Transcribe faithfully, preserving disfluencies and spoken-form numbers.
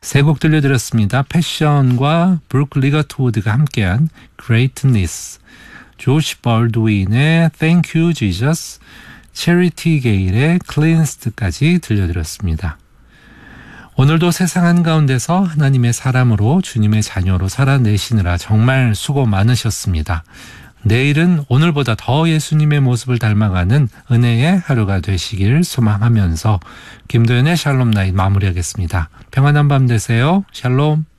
세 곡 들려드렸습니다. 패션과 브루크 리거트우드가 함께한 Greatness, 조시 벌드윈의 Thank You Jesus, 체리티 게일의 Cleansed까지 들려드렸습니다. 오늘도 세상 한가운데서 하나님의 사람으로 주님의 자녀로 살아내시느라 정말 수고 많으셨습니다. 내일은 오늘보다 더 예수님의 모습을 닮아가는 은혜의 하루가 되시길 소망하면서 김도연의 샬롬 나잇 마무리하겠습니다. 평안한 밤 되세요. 샬롬.